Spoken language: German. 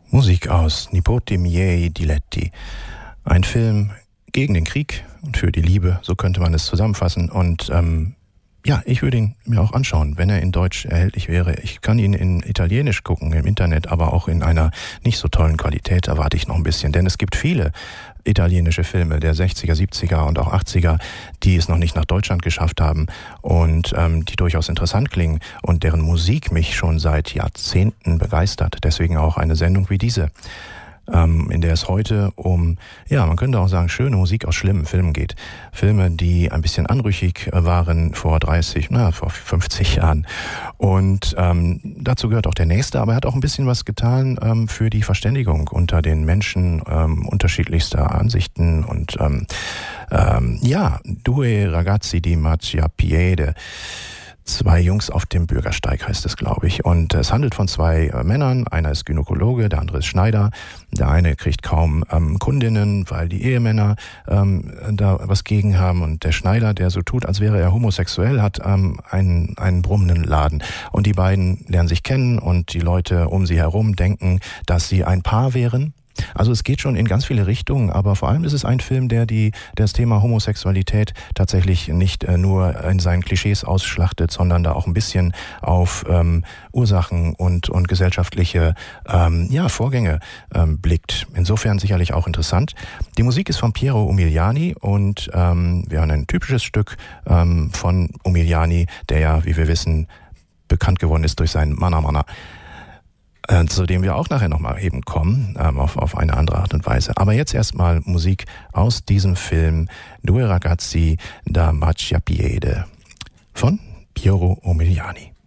Musik aus Nipoti miei diletti. Ein Film gegen den Krieg und für die Liebe, so könnte man es zusammenfassen. Und ja, ich würde ihn mir auch anschauen, wenn er in Deutsch erhältlich wäre. Ich kann ihn in Italienisch gucken im Internet, aber auch in einer nicht so tollen Qualität erwarte ich noch ein bisschen. Denn es gibt viele italienische Filme der 60er, 70er und auch 80er, die es noch nicht nach Deutschland geschafft haben und die durchaus interessant klingen und deren Musik mich schon seit Jahrzehnten begeistert. Deswegen auch eine Sendung wie diese, in der es heute um, ja, man könnte auch sagen, schöne Musik aus schlimmen Filmen geht. Filme, die ein bisschen anrüchig waren vor 50 Jahren. Und dazu gehört auch der nächste, aber er hat auch ein bisschen was getan für die Verständigung unter den Menschen unterschiedlichster Ansichten. Und ja, Due ragazzi di Marciapiede. Zwei Jungs auf dem Bürgersteig heißt es, glaube ich. Und es handelt von zwei Männern. Einer ist Gynäkologe, der andere ist Schneider. Der eine kriegt kaum Kundinnen, weil die Ehemänner da was gegen haben. Und der Schneider, der so tut, als wäre er homosexuell, hat einen brummenden Laden. Und die beiden lernen sich kennen und die Leute um sie herum denken, dass sie ein Paar wären. Also es geht schon in ganz viele Richtungen, aber vor allem ist es ein Film, der das Thema Homosexualität tatsächlich nicht nur in seinen Klischees ausschlachtet, sondern da auch ein bisschen auf Ursachen und gesellschaftliche Vorgänge blickt. Insofern sicherlich auch interessant. Die Musik ist von Piero Umiliani und wir haben ein typisches Stück von Umiliani, der ja, wie wir wissen, bekannt geworden ist durch seinen Manna Manna. Zu dem wir auch nachher nochmal eben kommen, auf eine andere Art und Weise. Aber jetzt erstmal Musik aus diesem Film Due ragazzi da Marciapiede von Piero Umiliani.